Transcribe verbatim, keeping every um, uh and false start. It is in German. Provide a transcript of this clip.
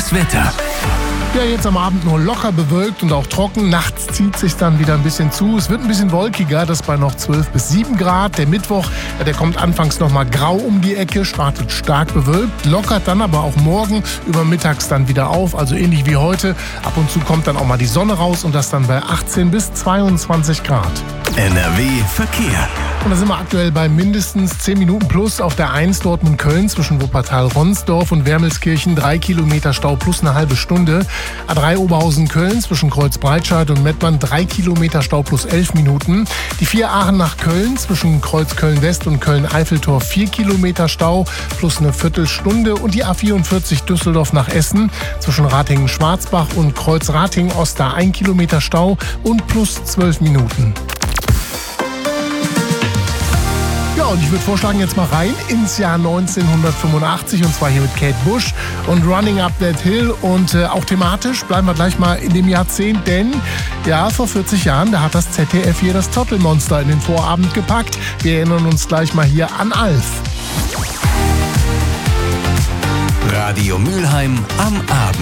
Das Wetter. Ja, jetzt am Abend nur locker bewölkt und auch trocken. Nachts zieht sich dann wieder ein bisschen zu. Es wird ein bisschen wolkiger, das bei noch zwölf bis sieben Grad. Der Mittwoch, ja, der kommt anfangs noch mal grau um die Ecke, startet stark bewölkt, lockert dann aber auch morgen über mittags dann wieder auf, also ähnlich wie heute. Ab und zu kommt dann auch mal die Sonne raus und das dann bei achtzehn bis zweiundzwanzig Grad. N R W Verkehr. Und da sind wir aktuell bei mindestens zehn Minuten plus auf der eins Dortmund-Köln zwischen Wuppertal-Ronsdorf und Wermelskirchen. drei Kilometer Stau plus eine halbe Stunde. A drei Oberhausen-Köln zwischen Kreuz-Breitscheid und Mettmann. drei Kilometer Stau plus elf Minuten. Die vier Aachen nach Köln zwischen Kreuz Köln-West und Köln-Eiffeltor. vier Kilometer Stau plus eine Viertelstunde. Und die A vierundvierzig Düsseldorf nach Essen zwischen Ratingen-Schwarzbach und Kreuz-Ratingen-Ost. ein Kilometer Stau und plus zwölf Minuten. Ja, und ich würde vorschlagen, jetzt mal rein ins Jahr neunzehnhundertfünfundachtzig und zwar hier mit Kate Bush und Running Up That Hill. Und äh, auch thematisch bleiben wir gleich mal in dem Jahrzehnt, denn ja, vor vierzig Jahren, da hat das Z D F hier das Tottelmonster in den Vorabend gepackt. Wir erinnern uns gleich mal hier an Alf. Radio Mülheim am Abend.